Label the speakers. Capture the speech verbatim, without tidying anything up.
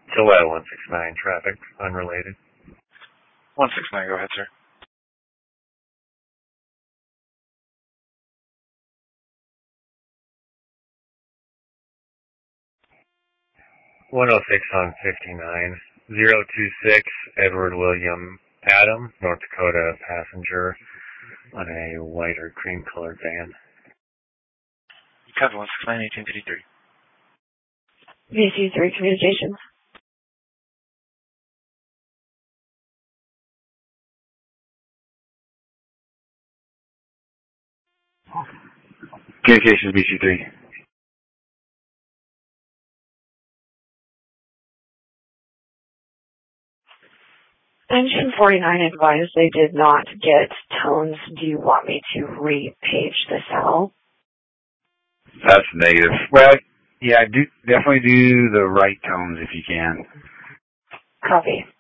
Speaker 1: Gillette one six nine, traffic, unrelated.
Speaker 2: one six nine, go ahead, sir.
Speaker 1: one oh six on fifty-nine. zero two six, Edward William Adam, North Dakota passenger on a white or cream colored van.
Speaker 2: You copy one six nine, eighteen fifty-three.
Speaker 3: V C three Communications.
Speaker 4: Communications B C three.
Speaker 3: Engine forty-nine advised they did not get tones. Do you want me to re-page this out?
Speaker 4: That's negative. Well, yeah, do definitely do the right tones if you can.
Speaker 3: Copy.